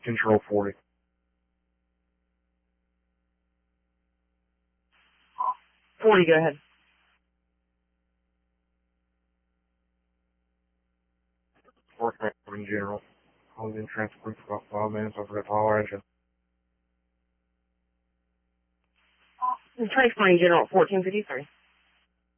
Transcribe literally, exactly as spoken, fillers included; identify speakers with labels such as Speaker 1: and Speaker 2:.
Speaker 1: Control forty.
Speaker 2: forty, go ahead.
Speaker 1: Fourth in general. I was in transport for about five minutes. I forgot to holler at you.
Speaker 2: Transport in general, fourteen fifty-three.